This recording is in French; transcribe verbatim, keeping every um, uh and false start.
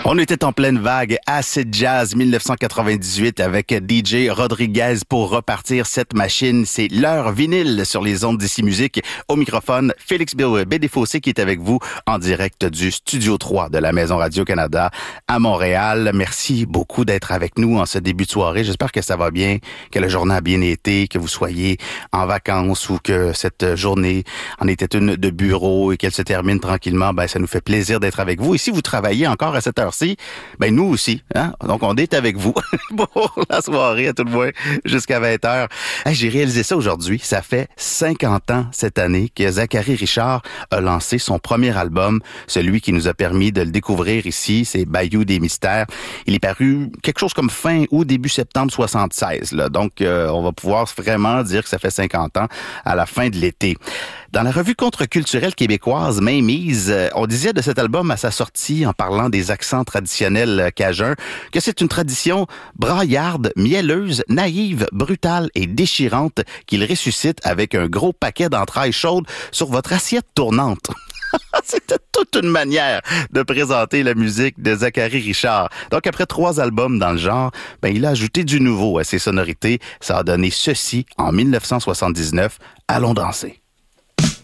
On était en pleine vague Acid Jazz mille neuf cent quatre-vingt-dix-huit avec D J Rodriguez pour repartir cette machine. C'est l'heure vinyle sur les ondes d'Ici Musique. Au microphone, Félix Bédéfossé qui est avec vous en direct du Studio trois de la Maison Radio-Canada à Montréal. Merci beaucoup d'être avec nous en ce début de soirée. J'espère que ça va bien, que la journée a bien été, que vous soyez en vacances ou que cette journée en était une de bureau et qu'elle se termine tranquillement. Ben, ça nous fait plaisir d'être avec vous. Et si vous travaillez encore à cette heure-ci, ben nous aussi, hein? Donc on est avec vous pour la soirée à tout le moins jusqu'à vingt heures. Hey, j'ai réalisé ça aujourd'hui. Ça fait cinquante ans cette année que Zachary Richard a lancé son premier album, celui qui nous a permis de le découvrir ici, c'est Bayou des Mystères. Il est paru quelque chose comme fin ou début septembre soixante-seize. Là. Donc euh, on va pouvoir vraiment dire que ça fait cinquante ans à la fin de l'été. Dans la revue contre-culturelle québécoise Mainmise, on disait de cet album à sa sortie, en parlant des accents traditionnels cajuns, que c'est une tradition braillarde, mielleuse, naïve, brutale et déchirante qu'il ressuscite avec un gros paquet d'entrailles chaudes sur votre assiette tournante. C'était toute une manière de présenter la musique de Zachary Richard. Donc, après trois albums dans le genre, ben, il a ajouté du nouveau à ses sonorités. Ça a donné ceci en mille neuf cent soixante-dix-neuf. Allons danser.